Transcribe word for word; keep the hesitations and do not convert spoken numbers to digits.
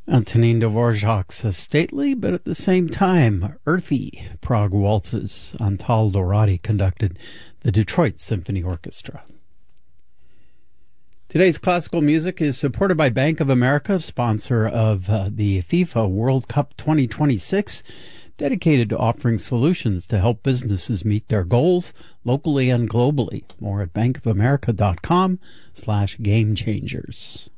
Antonin Dvorak's stately, but at the same time earthy Prague waltzes Antal Dorati conducted the Detroit Symphony Orchestra. Today's classical music is supported by Bank of America, sponsor of uh, the FIFA World Cup twenty twenty-six, dedicated to offering solutions to help businesses meet their goals locally and globally. More at bankofamerica.com slash game changers.